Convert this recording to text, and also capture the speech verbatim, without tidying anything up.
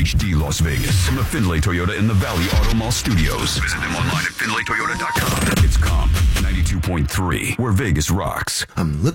H D Las Vegas from the Findlay Toyota in the Valley Auto Mall Studios. Visit them online at Findlay Toyota dot com. It's Comp ninety-two point three, where Vegas rocks. I'm looking